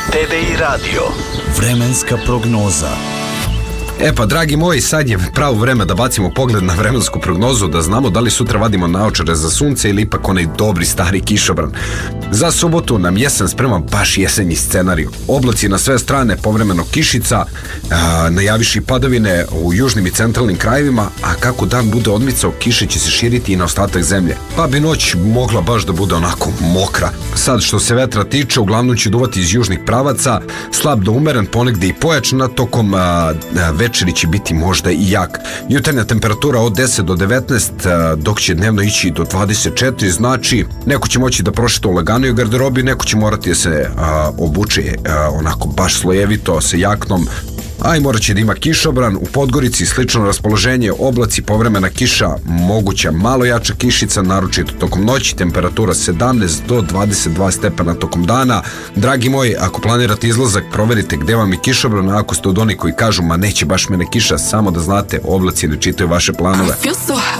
TDI Radio. Vremenska prognoza. E pa, dragi moji, sad je pravo vreme da bacimo pogled na vremensku prognozu, da znamo da li sutra vadimo naočare za sunce ili ipak onaj dobri stari kišobran. Za subotu nam jesen sprema baš jesenji scenariju. Oblaci na sve strane, povremeno kišica, najaviši padavine u južnim i centralnim krajevima, a kako dan bude odmicao, kiše će se širiti i na ostatak zemlje. Pa bi noć mogla baš da bude onako mokra. Sad što se vetra tiče, uglavnom će duvati iz južnih pravaca, slab do umeren, ponegde i pojačan, tokom večeri će biti možda i jak. Jutarnja temperatura od 10 do 19, dok će dnevno ići do 24, znači neko će moći da prošeta u laganoj garderobi, neko će morati da se obuče onako baš slojevito sa jaknom, a i morat će da ima kišobran. U Podgorici slično raspoloženje, oblaci, povremena kiša, moguća malo jača kišica, naročito tokom noći, temperatura 17 do 22 stepena tokom dana. Dragi moji, ako planirate izlazak, proverite gde vam je kišobran, a ako ste od onih koji kažu ma neće baš mene kiša, samo da znate, oblaci ne čitaju vaše planove.